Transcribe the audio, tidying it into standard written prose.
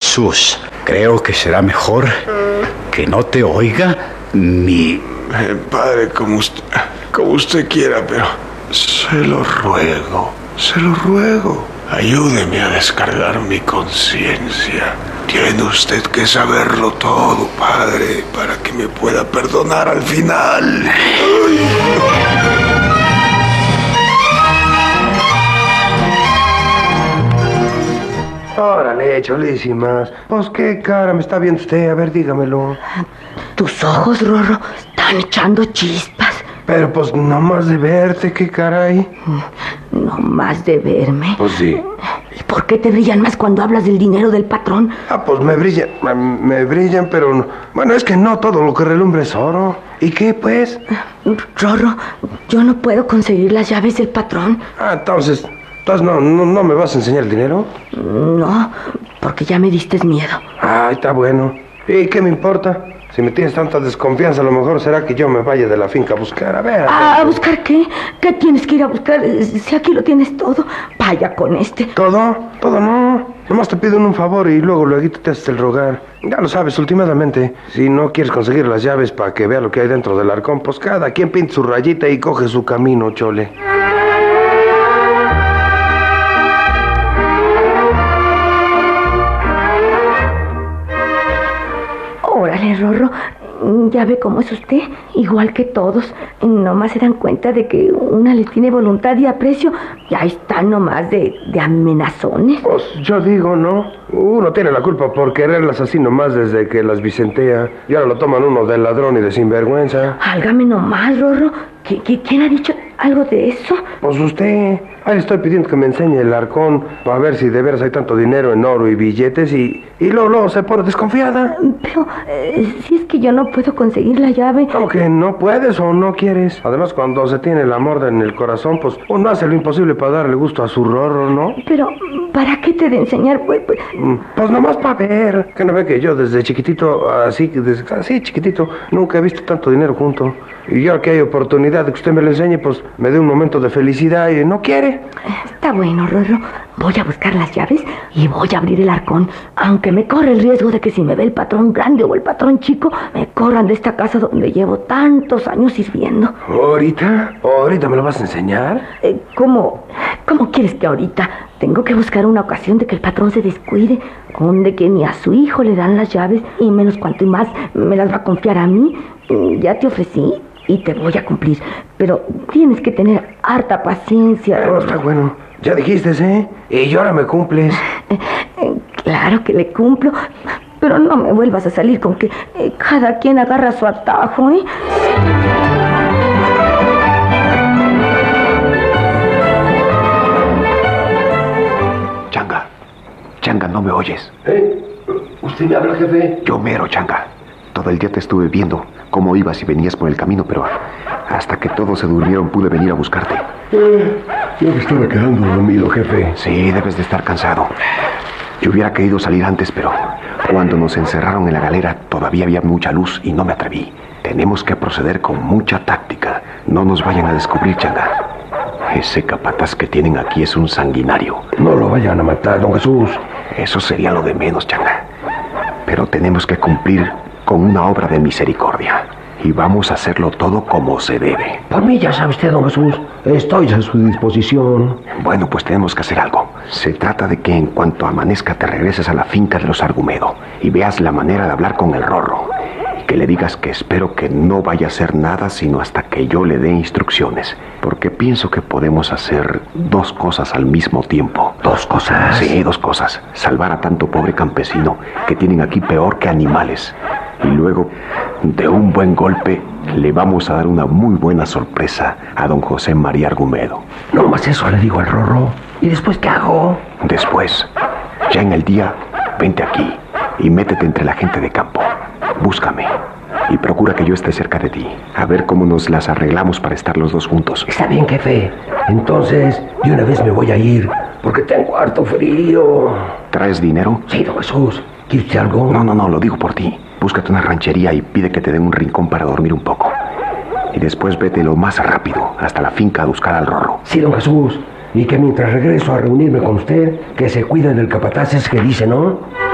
Jesús, creo que será mejor que no te oiga ni... Padre, como usted quiera, pero se lo ruego. Ayúdeme a descargar mi conciencia. Tiene usted que saberlo todo, Padre, para que me pueda perdonar al final. Órale, cholísimas. Pues qué cara me está viendo usted, a ver, dígamelo. Tus ojos, Rorro, están echando chispas. Pero pues nomás de verte, qué caray. No más de verme. Pues sí. ¿Y por qué te brillan más cuando hablas del dinero del patrón? Pues me brillan, pero no. Bueno, es que no todo lo que relumbra es oro. ¿Y qué, pues? Rorro, yo no puedo conseguir las llaves del patrón. Entonces no me vas a enseñar el dinero. No, porque ya me diste miedo. Está bueno. ¿Y qué me importa? Si me tienes tanta desconfianza, a lo mejor será que yo me vaya de la finca a buscar. A ver. ¿A buscar qué? ¿Qué tienes que ir a buscar? Si aquí lo tienes todo, vaya con este. ¿Todo? Todo no. Nomás te pido un favor y luego te haces el rogar. Ya lo sabes, últimamente. Si no quieres conseguir las llaves para que vea lo que hay dentro del arcón, pues cada quien pinta su rayita y coge su camino, chole. Órale, Rorro, ya ve cómo es usted, igual que todos. Nomás se dan cuenta de que una le tiene voluntad y aprecio, y ahí están nomás de amenazones. Pues yo digo, ¿no? Uno tiene la culpa por quererlas así nomás desde que las vicentea, y ahora lo toman uno de ladrón y de sinvergüenza. Álgame nomás, Rorro. ¿Quién ha dicho algo de eso? Pues usted. Ahí le estoy pidiendo que me enseñe el arcón para ver si de veras hay tanto dinero en oro y billetes y luego se pone desconfiada. Pero si es que yo no puedo conseguir la llave. ¿Cómo que no puedes o no quieres? Además, cuando se tiene el amor en el corazón, pues uno hace lo imposible para darle gusto a su Rorro, ¿no? Pero, ¿para qué te de enseñar? Pues nomás para ver. Que no ve que yo desde chiquitito, así chiquitito, nunca he visto tanto dinero junto. Y ahora que hay oportunidad de que usted me lo enseñe, pues me dé un momento de felicidad y no quiere. Está bueno, Rorro. Voy a buscar las llaves y voy a abrir el arcón, aunque me corre el riesgo de que si me ve el patrón grande o el patrón chico, me corran de esta casa donde llevo tantos años sirviendo. ¿Ahorita? ¿Ahorita me lo vas a enseñar? ¿Cómo quieres que ahorita? Tengo que buscar una ocasión de que el patrón se descuide, donde que ni a su hijo le dan las llaves, y menos cuanto más me las va a confiar a mí. Ya te ofrecí y te voy a cumplir, pero tienes que tener harta paciencia. Está bueno, ya dijiste, ¿eh? Y ahora me cumples. Claro que le cumplo, pero no me vuelvas a salir con que cada quien agarra su atajo, ¿eh? Changa, ¿no me oyes? ¿Usted me habla, jefe? Yo mero, Changa. Todo el día te estuve viendo cómo ibas y venías por el camino, pero hasta que todos se durmieron pude venir a buscarte. Yo me estaba quedando dormido, jefe. Sí, debes de estar cansado. Yo hubiera querido salir antes, pero cuando nos encerraron en la galera todavía había mucha luz y no me atreví. Tenemos que proceder con mucha táctica. No nos vayan a descubrir, Changa. Ese capataz que tienen aquí es un sanguinario. No lo vayan a matar, don Jesús. Eso sería lo de menos, Changa. Pero tenemos que cumplir con una obra de misericordia. Y vamos a hacerlo todo como se debe. Por mí ya sabe usted, don Jesús. Estoy a su disposición. Bueno, pues tenemos que hacer algo. Se trata de que en cuanto amanezca te regreses a la finca de los Argumedo y veas la manera de hablar con el Rorro. Que le digas que espero que no vaya a hacer nada sino hasta que yo le dé instrucciones. Porque pienso que podemos hacer dos cosas al mismo tiempo. ¿Dos cosas? Sí, dos cosas. Salvar a tanto pobre campesino que tienen aquí peor que animales. Y luego, de un buen golpe, le vamos a dar una muy buena sorpresa a don José María Argumedo. No más eso le digo al Rorro. ¿Y después qué hago? Después, ya en el día, vente aquí y métete entre la gente de campo. Búscame y procura que yo esté cerca de ti. A ver cómo nos las arreglamos para estar los dos juntos. Está bien, jefe. Entonces, de una vez me voy a ir, porque tengo harto frío. ¿Traes dinero? Sí, don Jesús. ¿Quiere usted algo? No, lo digo por ti. Búscate una ranchería y pide que te den un rincón para dormir un poco. Y después vete lo más rápido hasta la finca a buscar al Rorro. Sí, don Jesús. Y que mientras regreso a reunirme con usted, que se cuide del capataz ese que dice, ¿no?